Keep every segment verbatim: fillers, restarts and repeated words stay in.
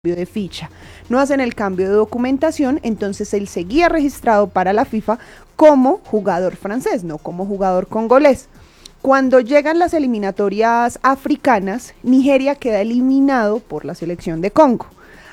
de ficha, no hacen el cambio de documentación, entonces él seguía registrado para la FIFA como jugador francés, no como jugador congolés. Cuando llegan las eliminatorias africanas, Nigeria queda eliminado por la selección de Congo.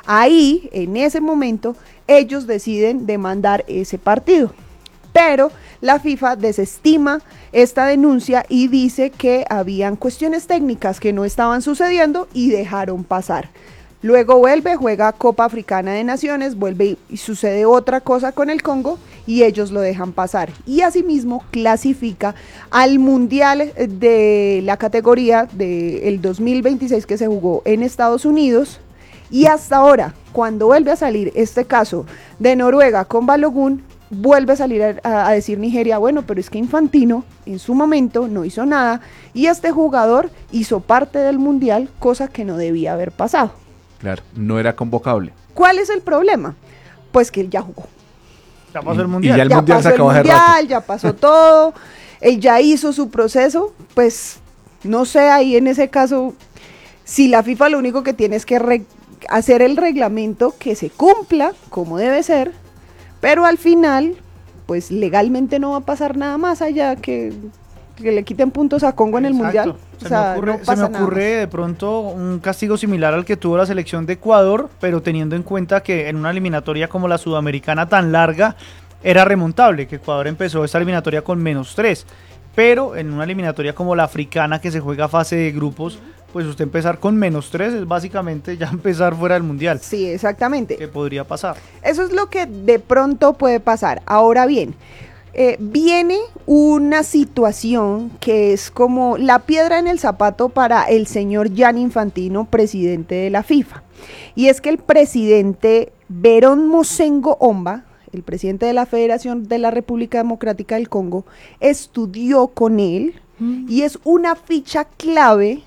Ahí, en ese momento, ellos deciden demandar ese partido. Pero la FIFA desestima esta denuncia y dice que habían cuestiones técnicas que no estaban sucediendo y dejaron pasar. Luego vuelve, juega Copa Africana de Naciones, vuelve y sucede otra cosa con el Congo y ellos lo dejan pasar. Y asimismo clasifica al Mundial de la categoría del dos mil veintiséis que se jugó en Estados Unidos. Y hasta ahora, cuando vuelve a salir este caso de Noruega con Balogun, vuelve a salir a, a decir Nigeria, bueno, pero es que Infantino en su momento no hizo nada y este jugador hizo parte del Mundial, cosa que no debía haber pasado. Claro, no era convocable. ¿Cuál es el problema? Pues que él ya jugó. Ya pasó el mundial. Y ya el ya mundial pasó se acabó el hace mundial, rato. ya pasó todo, él ya hizo su proceso, pues no sé, ahí en ese caso, si la FIFA lo único que tiene es que re- hacer el reglamento que se cumpla como debe ser, pero al final, pues legalmente no va a pasar nada más allá que, que le quiten puntos a Congo en el Exacto. mundial. Se O sea, me ocurre, no se pasa me nada ocurre más. de pronto un castigo similar al que tuvo la selección de Ecuador, pero teniendo en cuenta que en una eliminatoria como la sudamericana tan larga era remontable, que Ecuador empezó esta eliminatoria con menos tres, pero en una eliminatoria como la africana que se juega a fase de grupos, pues usted empezar con menos tres es básicamente ya empezar fuera del mundial. Sí, exactamente. ¿Qué podría pasar? Eso es lo que de pronto puede pasar. Ahora bien, eh, viene una situación que es como la piedra en el zapato para el señor Gianni Infantino, presidente de la FIFA. Y es que el presidente Verón Mosengo Omba, el presidente de la Federación de la República Democrática del Congo, estudió con él mm. y es una ficha clave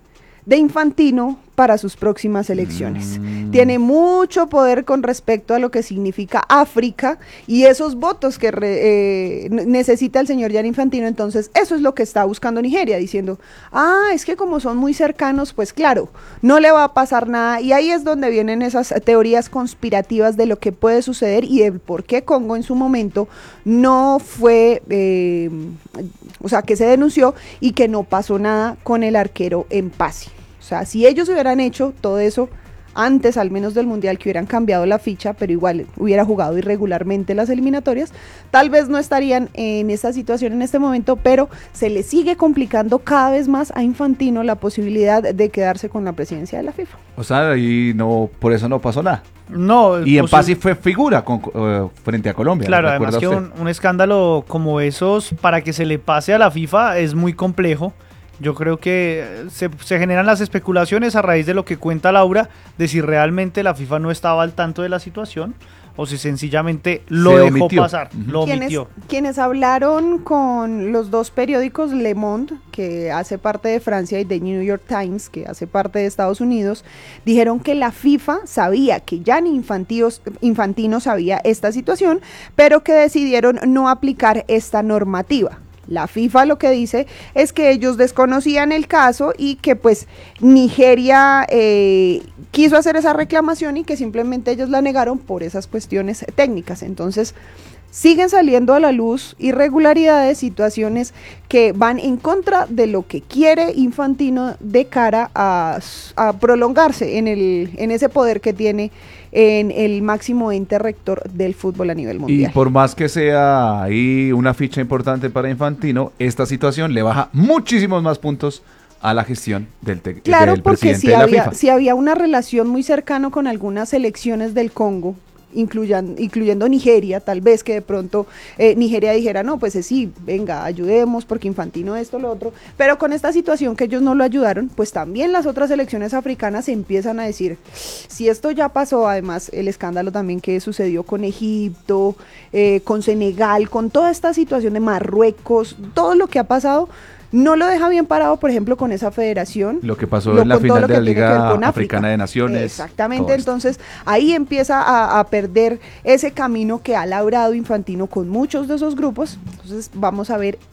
de Infantino para sus próximas elecciones. Mm. Tiene mucho poder con respecto a lo que significa África y esos votos que re, eh, necesita el señor Gianni Infantino. Entonces eso es lo que está buscando Nigeria, diciendo, ah, es que como son muy cercanos, pues claro, no le va a pasar nada. Y ahí es donde vienen esas teorías conspirativas de lo que puede suceder y de por qué Congo en su momento no fue, eh, o sea, que se denunció y que no pasó nada con el arquero Mpasi. O sea, si ellos hubieran hecho todo eso antes, al menos del Mundial, que hubieran cambiado la ficha, pero igual hubiera jugado irregularmente las eliminatorias, tal vez no estarían en esta situación en este momento, pero se le sigue complicando cada vez más a Infantino la posibilidad de quedarse con la presidencia de la FIFA. O sea, y no, por eso no pasó nada. No, y Mpasi fue figura con, uh, frente a Colombia. Claro, además que un, un escándalo como esos, para que se le pase a la FIFA, es muy complejo. Yo creo que se, se generan las especulaciones a raíz de lo que cuenta Laura, de si realmente la FIFA no estaba al tanto de la situación o si sencillamente lo se dejó omitió. pasar, uh-huh. lo quienes, omitió. Quienes hablaron con los dos periódicos Le Monde, que hace parte de Francia, y The New York Times, que hace parte de Estados Unidos, dijeron que la FIFA sabía que Gianni Infantino, Infantino sabía esta situación, pero que decidieron no aplicar esta normativa. La FIFA lo que dice es que ellos desconocían el caso y que pues Nigeria eh, quiso hacer esa reclamación y que simplemente ellos la negaron por esas cuestiones técnicas. Entonces siguen saliendo a la luz irregularidades, situaciones que van en contra de lo que quiere Infantino de cara a, a prolongarse en, el, en ese poder que tiene en el máximo ente rector del fútbol a nivel mundial. Y por más que sea ahí una ficha importante para Infantino, esta situación le baja muchísimos más puntos a la gestión del, te- claro, del porque presidente si de la había, FIFA. si había una relación muy cercana con algunas selecciones del Congo, Incluyan, incluyendo Nigeria, tal vez que de pronto eh, Nigeria dijera, no, pues eh, sí, venga, ayudemos porque Infantino esto, lo otro, pero con esta situación que ellos no lo ayudaron, pues también las otras selecciones africanas empiezan a decir, si esto ya pasó, además el escándalo también que sucedió con Egipto, eh, con Senegal, con toda esta situación de Marruecos, todo lo que ha pasado, no lo deja bien parado, por ejemplo, con esa federación. Lo que pasó lo, en la final de la Liga Africana Africana de Naciones. Exactamente, entonces ahí empieza a, a perder ese camino que ha labrado Infantino con muchos de esos grupos. Entonces vamos a ver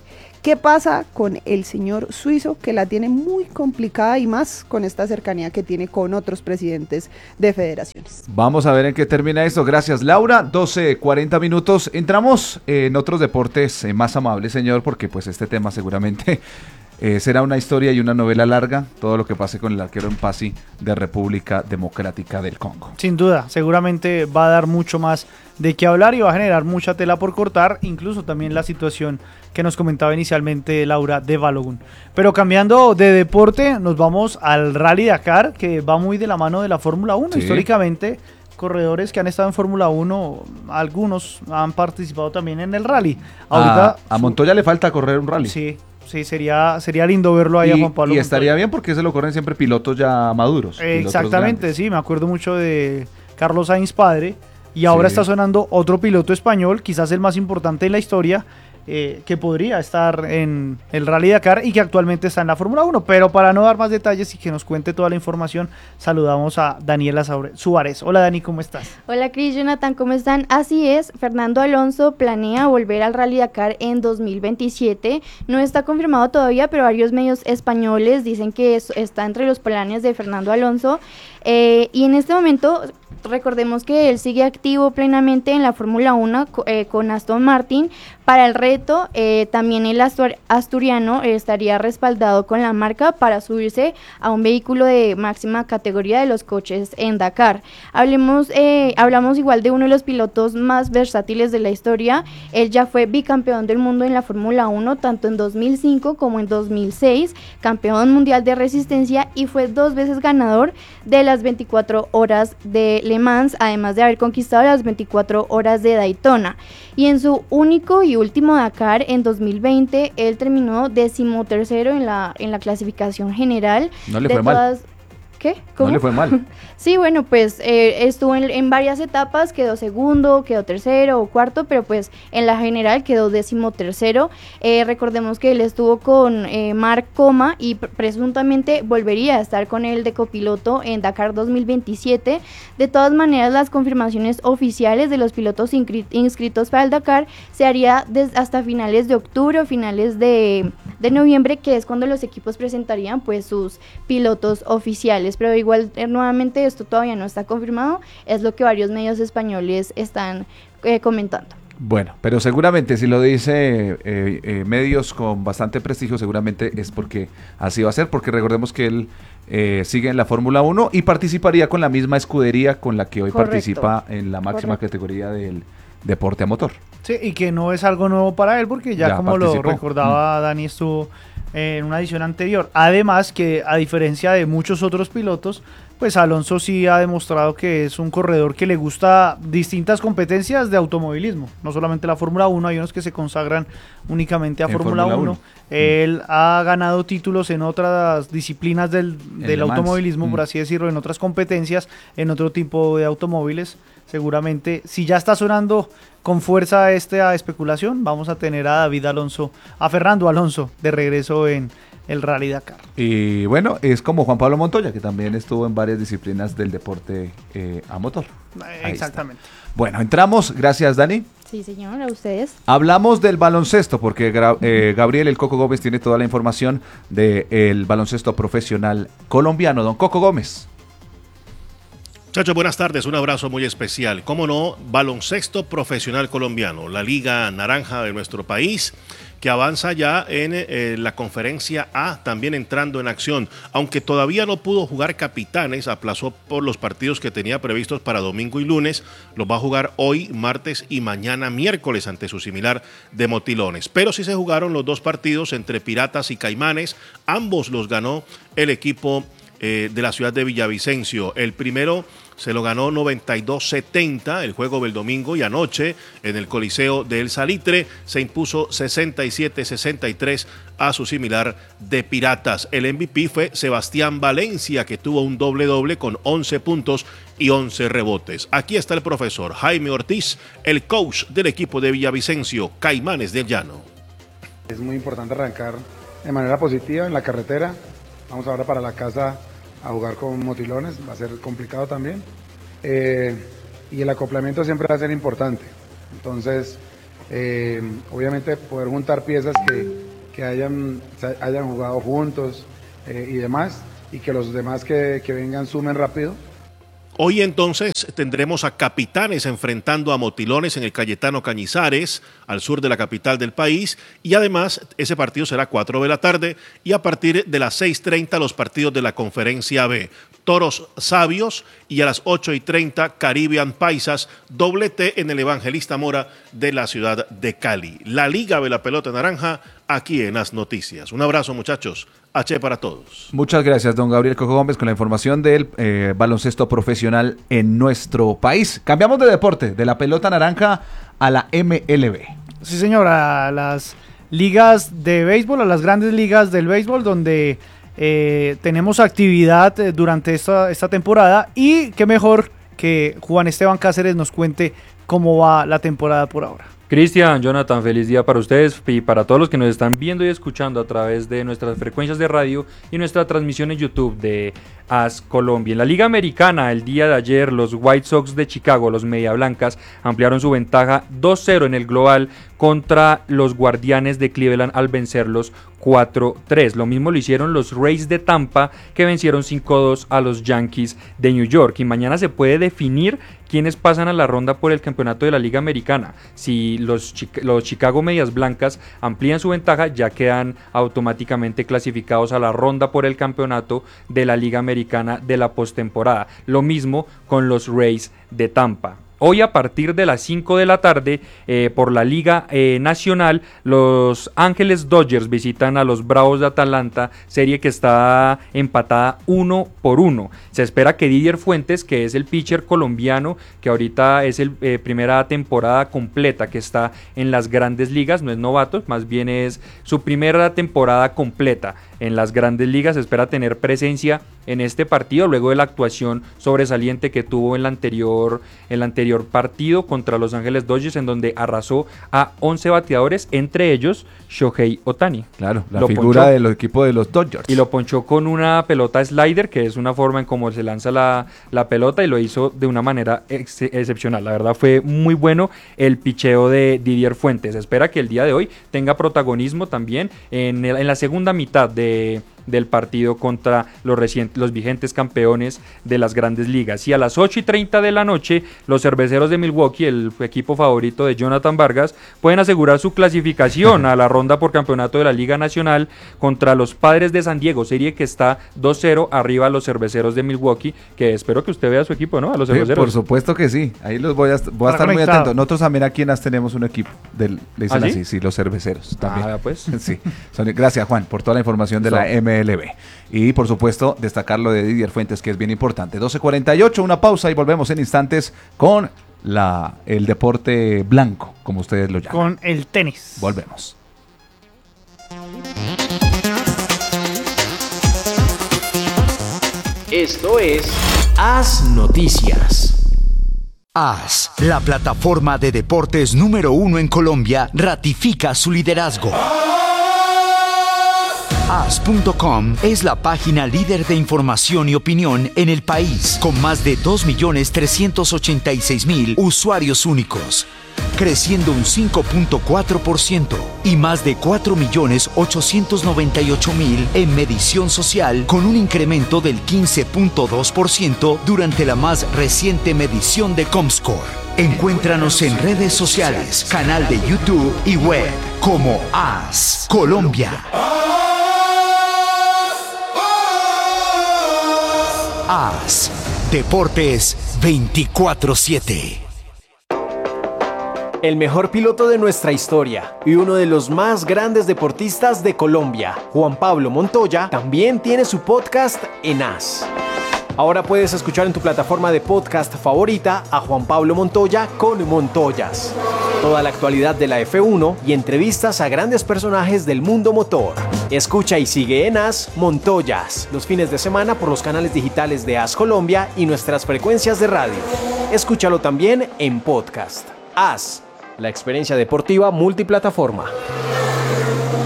¿Qué pasa con el señor suizo, que la tiene muy complicada y más con esta cercanía que tiene con otros presidentes de federaciones? Vamos a ver en qué termina esto. Gracias, Laura. doce cuarenta minutos. Entramos en otros deportes eh, más amables, señor, porque pues este tema seguramente eh, será una historia y una novela larga, todo lo que pase con el arquero en Pasi de República Democrática del Congo. Sin duda, seguramente va a dar mucho más de qué hablar y va a generar mucha tela por cortar, incluso también la situación que nos comentaba inicialmente Laura de Balogun. Pero cambiando de deporte, nos vamos al Rally Dakar, que va muy de la mano de la Fórmula uno. Sí. Históricamente, corredores que han estado en Fórmula uno, algunos han participado también en el rally. Ahorita, a, a Montoya su... le falta correr un rally. Sí, sí, sería, sería lindo verlo ahí y, a Juan Pablo Y estaría Montoya. bien porque se lo corren siempre pilotos ya maduros. Eh, exactamente, sí, me acuerdo mucho de Carlos Sainz padre, y ahora sí. está sonando otro piloto español, quizás el más importante en la historia, Eh, que podría estar en el Rally Dakar y que actualmente está en la Fórmula uno, pero para no dar más detalles y que nos cuente toda la información, saludamos a Daniela Suárez. Hola Dani, ¿cómo estás? Hola Cris, Jonathan, ¿cómo están? Así es, Fernando Alonso planea volver al Rally Dakar en dos mil veintisiete, no está confirmado todavía, pero varios medios españoles dicen que es, está entre los planes de Fernando Alonso, eh, y en este momento recordemos que él sigue activo plenamente en la Fórmula uno eh, con Aston Martin. Para el reto, eh, también el astur asturiano eh, estaría respaldado con la marca para subirse a un vehículo de máxima categoría de los coches en Dakar. Hablemos, eh, hablamos igual de uno de los pilotos más versátiles de la historia. Él ya fue bicampeón del mundo en la Fórmula uno, tanto en dos mil cinco como en dos mil seis, campeón mundial de resistencia y fue dos veces ganador de las veinticuatro horas de Le Mans, además de haber conquistado las veinticuatro horas de Daytona. Y en su único y último Dakar, en dos mil veinte, él terminó decimotercero en la, en la clasificación general. No le de fue todas... mal. ¿Qué? ¿Cómo? No le fue mal. Sí, bueno, pues eh, estuvo en, en varias etapas, quedó segundo, quedó tercero o cuarto, pero pues en la general quedó décimo tercero. Eh, recordemos que él estuvo con eh, Mark Coma y pr presuntamente volvería a estar con él de copiloto en Dakar dos mil veintisiete. De todas maneras, las confirmaciones oficiales de los pilotos inscritos para el Dakar se haría hasta finales de octubre o finales de, de noviembre, que es cuando los equipos presentarían pues sus pilotos oficiales. Pero igual eh, nuevamente esto todavía no está confirmado, es lo que varios medios españoles están eh, comentando. Bueno, pero seguramente si lo dice eh, eh, medios con bastante prestigio, seguramente es porque así va a ser, porque recordemos que él eh, sigue en la Fórmula uno y participaría con la misma escudería con la que hoy Correcto. participa en la máxima Correcto. categoría del deporte a motor. Sí, y que no es algo nuevo para él, porque ya, ya como participó. Lo recordaba mm. Dani, estuvo en una edición anterior. Además que, a diferencia de muchos otros pilotos, pues Alonso sí ha demostrado que es un corredor que le gusta distintas competencias de automovilismo, no solamente la Fórmula uno, hay unos que se consagran únicamente a Fórmula uno. Él mm. ha ganado títulos en otras disciplinas del, del automovilismo, mm. por así decirlo, en otras competencias, en otro tipo de automóviles. Seguramente, si ya está sonando con fuerza esta especulación, vamos a tener a David Alonso, a Fernando Alonso, de regreso en el Rally Dakar. Y bueno, es como Juan Pablo Montoya, que también estuvo en varias disciplinas del deporte eh, a motor. Ahí Exactamente. Está. Bueno, entramos. Gracias, Dani. Sí, señor, a ustedes. Hablamos del baloncesto, porque eh, Gabriel El Coco Gómez tiene toda la información del baloncesto profesional colombiano. Don Coco Gómez. Muchachos, buenas tardes, un abrazo muy especial. Cómo no, baloncesto profesional colombiano, la Liga Naranja de nuestro país, que avanza ya en eh, la conferencia A, también entrando en acción. Aunque todavía no pudo jugar Capitanes, aplazó por los partidos que tenía previstos para domingo y lunes, los va a jugar hoy, martes y mañana miércoles ante su similar de Motilones. Pero sí se jugaron los dos partidos entre Piratas y Caimanes, ambos los ganó el equipo eh, de la ciudad de Villavicencio. El primero se lo ganó noventa y dos setenta el juego del domingo, y anoche en el Coliseo de El Salitre se impuso sesenta y siete sesenta y tres a su similar de Piratas. El M V P fue Sebastián Valencia, que tuvo un doble doble con once puntos y once rebotes. Aquí está el profesor Jaime Ortiz, el coach del equipo de Villavicencio, Caimanes del Llano. Es muy importante arrancar de manera positiva en la carretera. Vamos ahora para la casa a jugar con Motilones, va a ser complicado también, eh, y el acoplamiento siempre va a ser importante. Entonces, eh, obviamente poder juntar piezas que, que hayan, se hayan jugado juntos eh, y demás, y que los demás que, que vengan sumen rápido. Hoy entonces tendremos a Capitanes enfrentando a Motilones en el Cayetano Cañizares, al sur de la capital del país, y además ese partido será a cuatro de la tarde y a partir de las seis treinta los partidos de la Conferencia B. Toros Sabios y a las ocho y treinta Caribbean Paisas, doble T en el Evangelista Mora de la ciudad de Cali. La Liga de la Pelota Naranja aquí en As Noticias. Un abrazo, muchachos. H para todos. Muchas gracias, don Gabriel Coco Gómez, con la información del eh, baloncesto profesional en nuestro país. Cambiamos de deporte, de la pelota naranja a la M L B. Sí, señor, a las ligas de béisbol, a las grandes ligas del béisbol, donde eh, tenemos actividad eh, durante esta, esta temporada, y qué mejor que Juan Esteban Cáceres nos cuente cómo va la temporada por ahora. Cristian, Jonathan, feliz día para ustedes y para todos los que nos están viendo y escuchando a través de nuestras frecuencias de radio y nuestra transmisión en YouTube de As Colombia. En la Liga Americana, el día de ayer, los White Sox de Chicago, los Media Blancas, ampliaron su ventaja dos cero en el global contra los Guardianes de Cleveland al vencerlos cuatro tres. Lo mismo lo hicieron los Rays de Tampa, que vencieron cinco dos a los Yankees de New York. Y mañana se puede definir quiénes pasan a la ronda por el campeonato de la Liga Americana. Si los, los Chicago Medias Blancas amplían su ventaja, ya quedan automáticamente clasificados a la ronda por el campeonato de la Liga Americana de la postemporada. Lo mismo con los Rays de Tampa. Hoy a partir de las cinco de la tarde, eh, por la Liga eh, Nacional, los Ángeles Dodgers visitan a los Bravos de Atlanta, serie que está empatada uno por uno. Se espera que Didier Fuentes, que es el pitcher colombiano, que ahorita es el eh, primera temporada completa que está en las grandes ligas, no es novato, más bien es su primera temporada completa en las grandes ligas, se espera tener presencia en este partido, luego de la actuación sobresaliente que tuvo en la anterior, el anterior partido contra Los Ángeles Dodgers, en donde arrasó a once bateadores, entre ellos Shohei Ohtani. Claro, la lo figura ponchó, del equipo de los Dodgers. Y lo ponchó con una pelota slider, que es una forma en cómo se lanza la, la pelota, y lo hizo de una manera ex excepcional. La verdad fue muy bueno el picheo de Didier Fuentes. Se espera que el día de hoy tenga protagonismo también en, el, en la segunda mitad de... del partido contra los, recientes, los vigentes campeones de las grandes ligas. Y a las ocho y treinta de la noche, los Cerveceros de Milwaukee, el equipo favorito de Jonathan Vargas, pueden asegurar su clasificación a la ronda por campeonato de la Liga Nacional contra los Padres de San Diego, serie que está dos cero arriba a los Cerveceros de Milwaukee, que espero que usted vea su equipo, ¿no? A los Cerveceros. Sí, por supuesto que sí, ahí los voy a, voy a estar muy atento. Nosotros también aquí en As tenemos un equipo, del, le dicen ¿Ah, sí? así, sí, los Cerveceros también. Ah, pues. Sí. Gracias, Juan, por toda la información de so. la M L B. Y por supuesto destacar lo de Didier Fuentes, que es bien importante. doce cuarenta y ocho, una pausa y volvemos en instantes con la, el deporte blanco, como ustedes lo llaman. Con el tenis. Volvemos. Esto es As Noticias. As, la plataforma de deportes número uno en Colombia, ratifica su liderazgo. As punto com es la página líder de información y opinión en el país, con más de dos millones trescientos ochenta y seis mil usuarios únicos, creciendo un cinco punto cuatro por ciento, y más de cuatro millones ochocientos noventa y ocho mil en medición social, con un incremento del quince punto dos por ciento durante la más reciente medición de Comscore. Encuéntranos en redes sociales, canal de YouTube y web como As Colombia. As, Deportes veinticuatro siete. El mejor piloto de nuestra historia y uno de los más grandes deportistas de Colombia, Juan Pablo Montoya, también tiene su podcast en As. Ahora puedes escuchar en tu plataforma de podcast favorita a Juan Pablo Montoya con Montoyas. Toda la actualidad de la F uno y entrevistas a grandes personajes del mundo motor. Escucha y sigue en As Montoyas los fines de semana por los canales digitales de As Colombia y nuestras frecuencias de radio. Escúchalo también en podcast. As, la experiencia deportiva multiplataforma.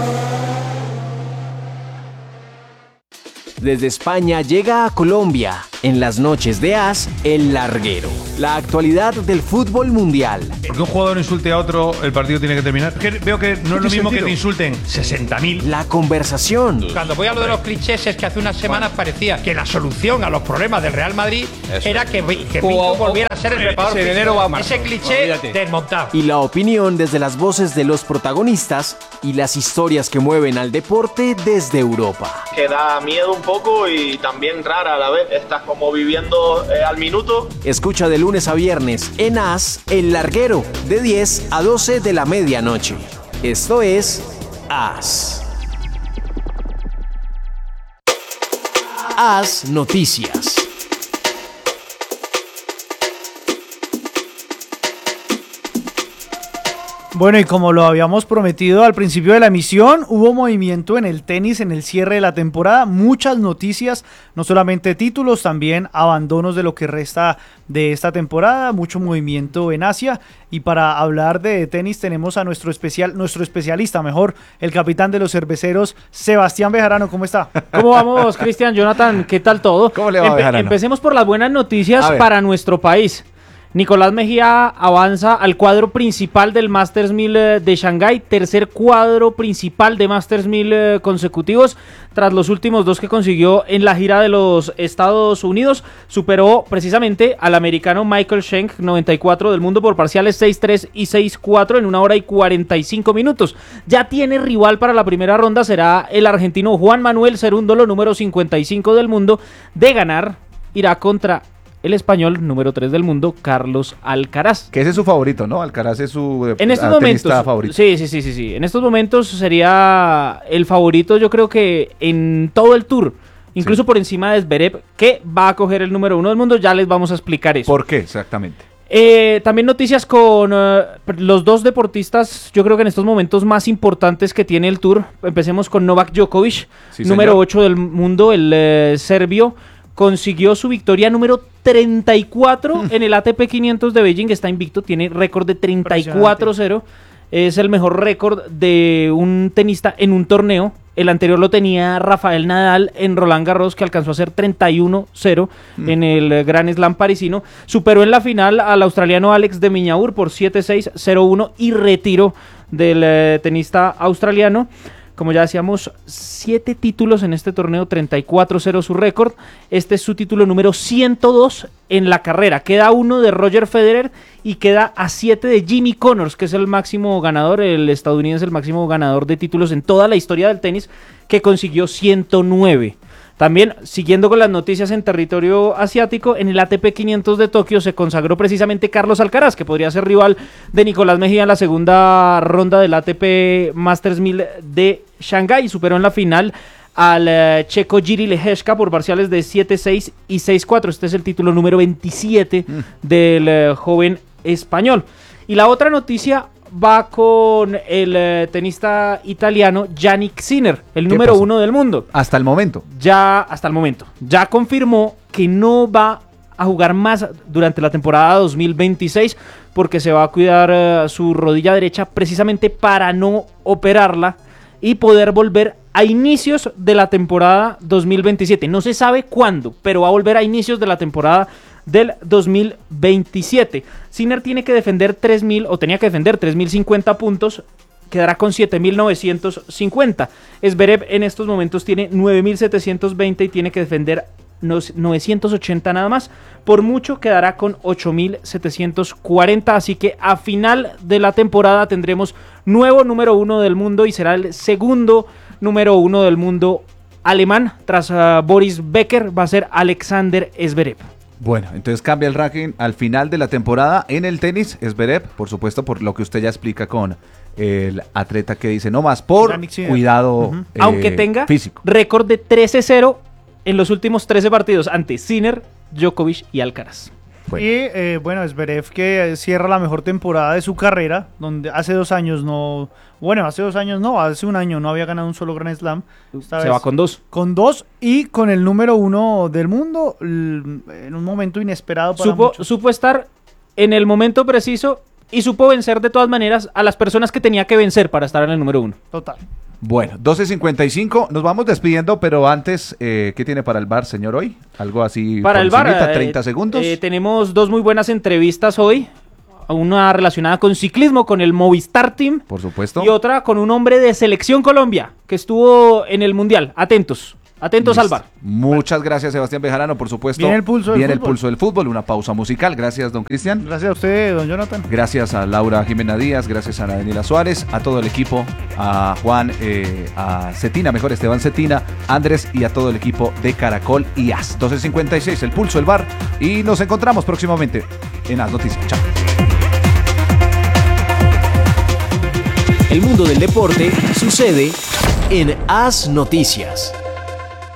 Desde España llega a Colombia en las noches de As, El Larguero. La actualidad del fútbol mundial. Porque un jugador insulte a otro, el partido tiene que terminar. Que veo que no es lo mismo que te insulten sesenta mil. La conversación. Cuando voy a lo de los clichés es que hace unas semanas parecía que la solución a los problemas del Real Madrid Eso. era que, que Pinto volviera a ser el preparador. Ese enero va a Ese cliché Olvídate. desmontado. Y la opinión desde las voces de los protagonistas y las historias que mueven al deporte desde Europa. Que da miedo un poco y también rara a la vez. Estás como viviendo eh, al minuto. Escucha de lunes a viernes en As, El Larguero, de diez a doce de la medianoche. Esto es As. As Noticias. Bueno, y como lo habíamos prometido al principio de la emisión, hubo movimiento en el tenis en el cierre de la temporada, muchas noticias, no solamente títulos, también abandonos de lo que resta de esta temporada, mucho movimiento en Asia, y para hablar de tenis tenemos a nuestro especial, nuestro especialista, mejor, el capitán de los cerveceros, Sebastián Bejarano. ¿Cómo está? ¿Cómo vamos, Cristian, Jonathan? ¿Qué tal todo? ¿Cómo le va, Empe- Bejarano? Empecemos por las buenas noticias para nuestro país. Nicolás Mejía avanza al cuadro principal del Masters mil de Shanghái, tercer cuadro principal de Masters mil eh, consecutivos, tras los últimos dos que consiguió en la gira de los Estados Unidos. Superó precisamente al americano Michael Schenk, noventa y cuatro del mundo, por parciales seis tres y seis cuatro en una hora y cuarenta y cinco minutos. Ya tiene rival para la primera ronda, será el argentino Juan Manuel Cerúndolo, número cincuenta y cinco del mundo. De ganar, irá contra el español número tres del mundo, Carlos Alcaraz. Que ese es su favorito, ¿no? Alcaraz es su eh, en estos tenista momentos, favorito. Sí, sí, sí, sí, sí. En estos momentos sería el favorito, yo creo que en todo el tour, incluso sí. por encima de Zverev, que va a coger el número uno del mundo. Ya les vamos a explicar eso. ¿Por qué exactamente? Eh, también noticias con uh, los dos deportistas, yo creo que en estos momentos más importantes que tiene el tour. Empecemos con Novak Djokovic, sí, número señor. ocho del mundo, el eh, serbio. Consiguió su victoria número treinta y cuatro en el A T P quinientos de Beijing. Está invicto, tiene récord de treinta y cuatro cero. Es el mejor récord de un tenista en un torneo. El anterior lo tenía Rafael Nadal en Roland Garros, que alcanzó a ser treinta y uno cero mm. en el Grand Slam parisino. Superó en la final al australiano Alex de Minaur por siete seis cero uno y retiró del eh, tenista australiano. Como ya decíamos, siete títulos en este torneo, treinta y cuatro cero su récord. Este es su título número ciento dos en la carrera. Queda uno de Roger Federer y queda a siete de Jimmy Connors, que es el máximo ganador, el estadounidense, el máximo ganador de títulos en toda la historia del tenis, que consiguió ciento nueve. También, siguiendo con las noticias en territorio asiático, en el A T P quinientos de Tokio se consagró precisamente Carlos Alcaraz, que podría ser rival de Nicolás Mejía en la segunda ronda del A T P Masters mil de Shanghái. Superó en la final al uh, checo Jiří Lehečka por parciales de siete seis y seis cuatro. Este es el título número veintisiete mm. del uh, joven español. Y la otra noticia va con el eh, tenista italiano Jannik Sinner, el número pasó? uno del mundo. Hasta el momento. Ya, hasta el momento. Ya confirmó que no va a jugar más durante la temporada dos mil veintiséis porque se va a cuidar uh, su rodilla derecha precisamente para no operarla y poder volver a inicios de la temporada dos mil veintisiete. No se sabe cuándo, pero va a volver a inicios de la temporada del dos mil veintisiete. Sinner tiene que defender tres mil, o tenía que defender tres mil cincuenta puntos, quedará con siete mil novecientos cincuenta. Zverev en estos momentos tiene nueve mil setecientos veinte y tiene que defender novecientos ochenta nada más. Por mucho quedará con ocho mil setecientos cuarenta, así que a final de la temporada tendremos nuevo número uno del mundo y será el segundo número uno del mundo alemán. Tras uh, Boris Becker va a ser Alexander Zverev. Bueno, entonces cambia el ranking al final de la temporada en el tenis. Zverev, por supuesto, por lo que usted ya explica con el atleta que dice no más por cuidado uh-huh. eh, aunque tenga físico. Récord de trece cero en los últimos trece partidos ante Sinner, Djokovic y Alcaraz. Bueno. Y eh, bueno, Zverev que cierra la mejor temporada de su carrera, donde hace dos años no, bueno, hace dos años no, hace un año no había ganado un solo Grand Slam. Esta Se vez, va con dos. Con dos y con el número uno del mundo en un momento inesperado para supo, muchos. Supo estar en el momento preciso y supo vencer de todas maneras a las personas que tenía que vencer para estar en el número uno. Total. Bueno, doce cincuenta y cinco, nos vamos despidiendo, pero antes, eh, ¿qué tiene para el bar, señor, hoy? Algo así Para por el bar, encimita, eh, treinta segundos. eh, tenemos dos muy buenas entrevistas hoy. Una relacionada con ciclismo, con el Movistar Team. Por supuesto. Y otra con un hombre de Selección Colombia, que estuvo en el Mundial. Atentos. Atentos Listo. al bar. Muchas gracias, Sebastián Bejarano, por supuesto. Viene el pulso del Viene el fútbol. pulso del fútbol, una pausa musical. Gracias, don Cristian. Gracias a usted, don Jonathan. Gracias a Laura Jimena Díaz, gracias a Ana Daniela Suárez, a todo el equipo, a Juan, eh, a Cetina, mejor Esteban Cetina, Andrés y a todo el equipo de Caracol y A S. doce cincuenta y seis, el pulso, el bar. Y nos encontramos próximamente en A S Noticias. Chao. El mundo del deporte sucede en A S Noticias.